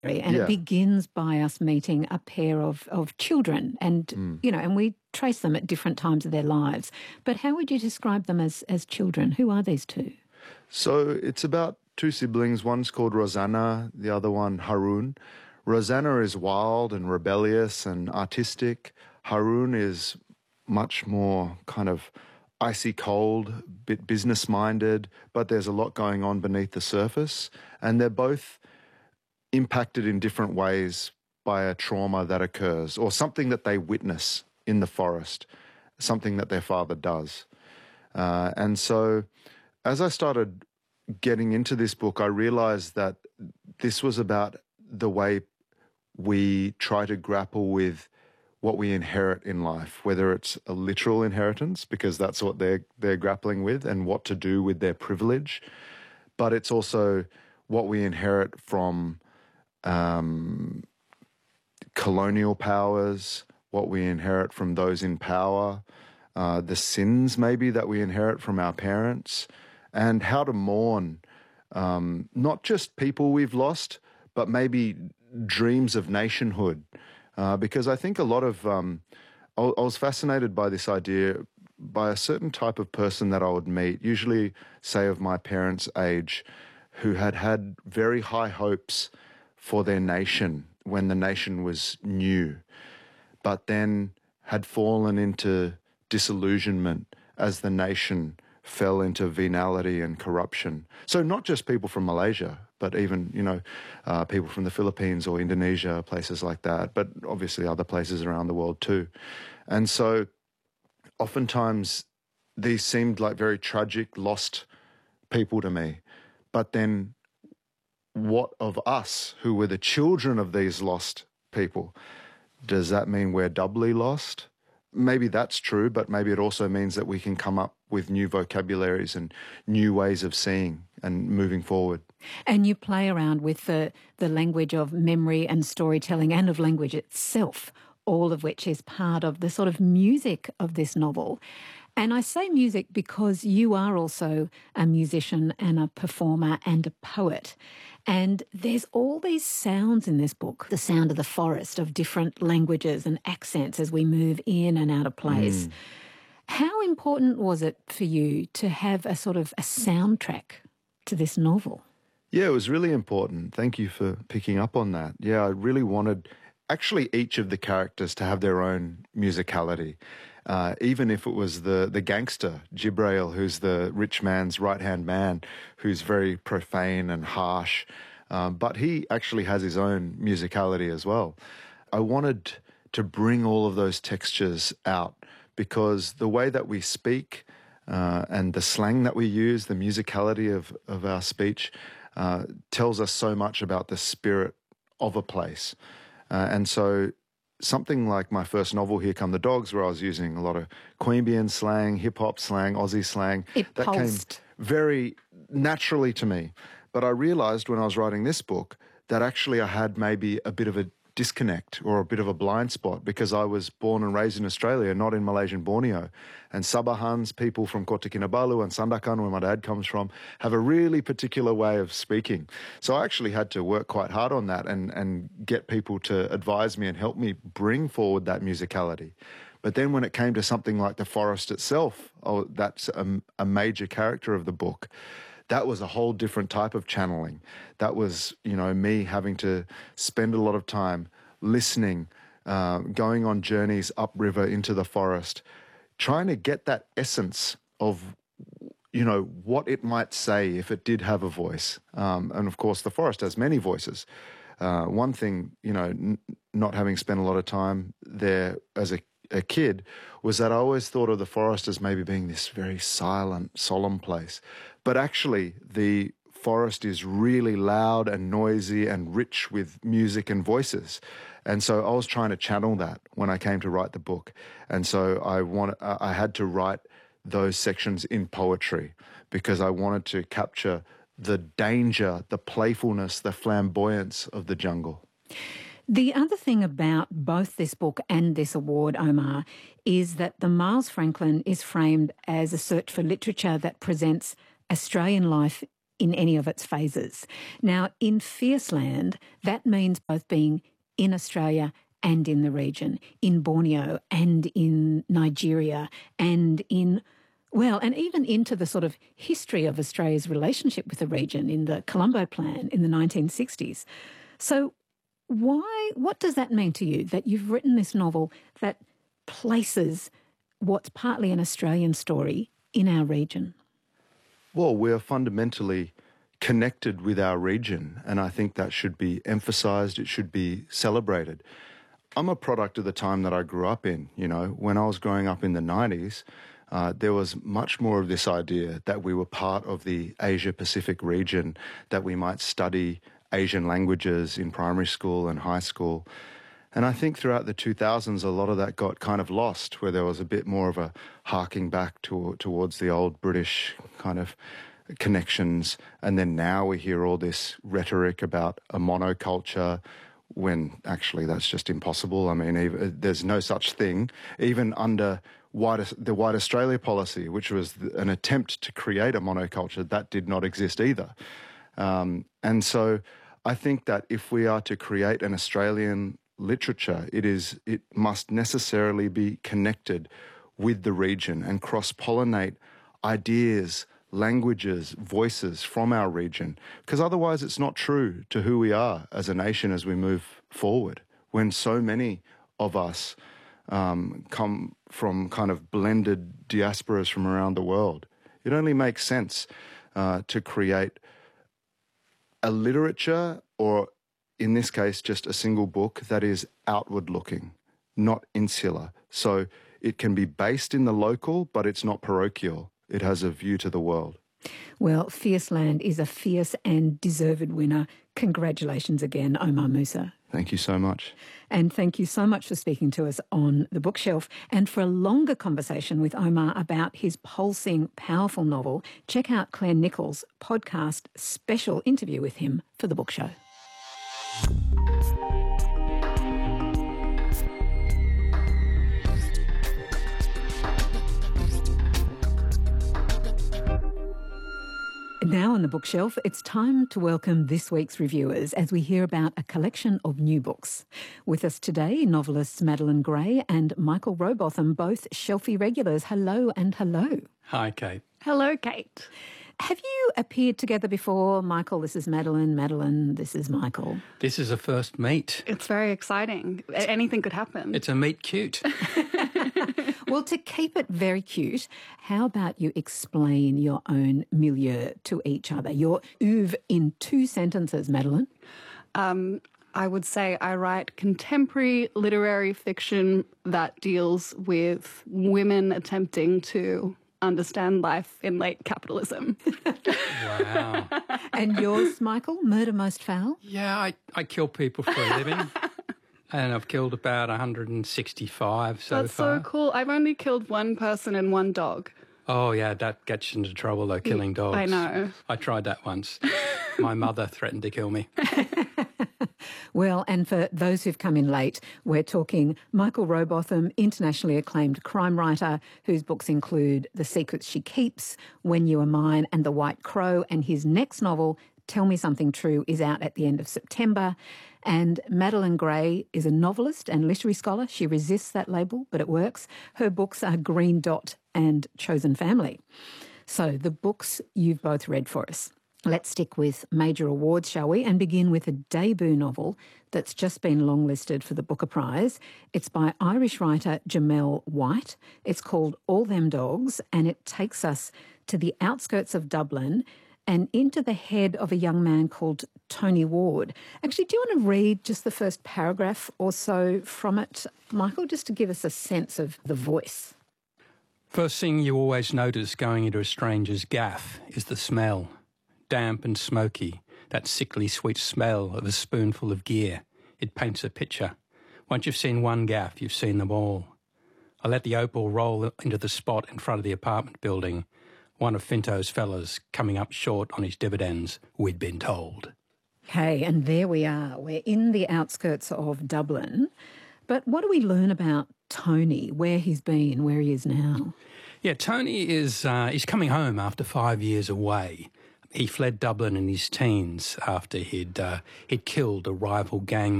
And it Yeah. begins by us meeting a pair of children and, and we trace them at different times of their lives. But how would you describe them as children? Who are these two? So it's about two siblings. One's called Rosanna, the other one Harun. Rosanna is wild and rebellious and artistic. Harun is much more kind of icy cold, bit business-minded, but there's a lot going on beneath the surface. And they're both impacted in different ways by a trauma that occurs or something that they witness in the forest, something that their father does. And so as I started getting into this book, I realized that this was about the way we try to grapple with what we inherit in life, whether it's a literal inheritance, because that's what they're grappling with, and what to do with their privilege, but it's also what we inherit from colonial powers, what we inherit from those in power, the sins maybe that we inherit from our parents, and how to mourn not just people we've lost, but maybe dreams of nationhood. Because I think a lot of, I was fascinated by this idea by a certain type of person that I would meet, usually say of my parents' age, who had very high hopes for their nation when the nation was new, but then had fallen into disillusionment as the nation fell into venality and corruption. So not just people from Malaysia, but even, people from the Philippines or Indonesia, places like that, but obviously other places around the world too. And so oftentimes these seemed like very tragic, lost people to me. But then what of us who were the children of these lost people? Does that mean we're doubly lost? Maybe that's true, but maybe it also means that we can come up with new vocabularies and new ways of seeing and moving forward. And you play around with the language of memory and storytelling and of language itself, all of which is part of the sort of music of this novel. And I say music because you are also a musician and a performer and a poet. And there's all these sounds in this book, the sound of the forest, of different languages and accents as we move in and out of place. How important was it for you to have a sort of a soundtrack to this novel? Yeah, it was really important. Thank you for picking up on that. Yeah, I really wanted actually each of the characters to have their own musicality. Even if it was the gangster, Jibrail, who's the rich man's right-hand man, who's very profane and harsh, but he actually has his own musicality as well. I wanted to bring all of those textures out because the way that we speak and the slang that we use, the musicality of our speech, tells us so much about the spirit of a place. And so something like my first novel, Here Come the Dogs, where I was using a lot of Queanbeyan slang, hip-hop slang, Aussie slang. That pulsed. Came very naturally to me. But I realised when I was writing this book that actually I had maybe a bit of a disconnect or a bit of a blind spot because I was born and raised in Australia, not in Malaysian Borneo. And Sabahans, people from Kota Kinabalu and Sandakan, where my dad comes from, have a really particular way of speaking. So I actually had to work quite hard on that and get people to advise me and help me bring forward that musicality. But then when it came to something like the forest itself, that's a major character of the book, that was a whole different type of channeling. That was, me having to spend a lot of time listening, going on journeys upriver into the forest, trying to get that essence of, what it might say if it did have a voice. And of course, the forest has many voices. One thing, not having spent a lot of time there as a kid, was that I always thought of the forest as maybe being this very silent, solemn place. But actually, the forest is really loud and noisy and rich with music and voices. And so I was trying to channel that when I came to write the book. And so I had to write those sections in poetry because I wanted to capture the danger, the playfulness, the flamboyance of the jungle. The other thing about both this book and this award, Omar, is that the Miles Franklin is framed as a search for literature that presents Australian life in any of its phases. Now, in Fierceland, that means both being in Australia and in the region, in Borneo and in Nigeria and in, well, and even into the sort of history of Australia's relationship with the region in the Colombo Plan in the 1960s. So what does that mean to you, that you've written this novel that places what's partly an Australian story in our region? Well, we're fundamentally connected with our region, and I think that should be emphasised, it should be celebrated. I'm a product of the time that I grew up in. You know, when I was growing up in the 90s, there was much more of this idea that we were part of the Asia-Pacific region, that we might study Asian languages in primary school and high school. And I think throughout the 2000s, a lot of that got kind of lost, where there was a bit more of a harking back towards the old British kind of connections. And then now we hear all this rhetoric about a monoculture, when actually that's just impossible. I mean, there's no such thing. Even under the White Australia policy, which was an attempt to create a monoculture, that did not exist either. And so I think that if we are to create an Australian literature, it must necessarily be connected with the region and cross-pollinate ideas, languages, voices from our region, because otherwise it's not true to who we are as a nation as we move forward, when so many of us come from kind of blended diasporas from around the world. It only makes sense to create a literature, or in this case just a single book, that is outward looking, not insular. So it can be based in the local, but it's not parochial. It has a view to the world. Well, Fierceland is a fierce and deserved winner. Congratulations again, Omar Musa. Thank you so much. And thank you so much for speaking to us on The Bookshelf. And for a longer conversation with Omar about his pulsing, powerful novel, check out Claire Nichols' podcast special interview with him for The Book Show. Now on The Bookshelf, it's time to welcome this week's reviewers as we hear about a collection of new books. With us today, novelists Madeline Gray and Michael Rowbotham, both Shelfie regulars. Hello and hello. Hi, Kate. Hello, Kate. Have you appeared together before? Michael, this is Madeline. Madeline, this is Michael. This is a first meet. It's very exciting. Anything could happen. It's a meet cute. Well, to keep it very cute, how about you explain your own milieu to each other, your oeuvre in 2 sentences, Madeline? I would say I write contemporary literary fiction that deals with women attempting to understand life in late capitalism. Wow. And yours, Michael, Murder Most Foul? Yeah, I kill people for a living. And I've killed about 165 so That's far. so cool. I've only killed 1 person and 1 dog. Oh, yeah, that gets you into trouble, though, killing dogs. I know. I tried that once. My mother threatened to kill me. Well, and for those who've come in late, we're talking Michael Rowbotham, internationally acclaimed crime writer, whose books include The Secrets She Keeps, When You Are Mine, and The White Crow, and his next novel, Tell Me Something True, is out at the end of September. And Madeline Gray is a novelist and literary scholar. She resists that label, but it works. Her books are Green Dot and Chosen Family. So the books you've both read for us. Let's stick with major awards, shall we, and begin with a debut novel that's just been longlisted for the Booker Prize. It's by Irish writer Jamel White. It's called All Them Dogs, and it takes us to the outskirts of Dublin and into the head of a young man called Tony Ward. Actually, do you want to read just the first paragraph or so from it, Michael, just to give us a sense of the voice? First thing you always notice going into a stranger's gaff is the smell. Damp and smoky, that sickly sweet smell of a spoonful of gear. It paints a picture. Once you've seen one gaff, you've seen them all. I let the Opal roll into the spot in front of the apartment building. One of Finto's fellas coming up short on his dividends, we'd been told. Okay, and there we are. We're in the outskirts of Dublin. But what do we learn about Tony, where he's been, where he is now? Yeah, Tony is he's coming home after 5 years away. He fled Dublin in his teens after he'd killed a rival gang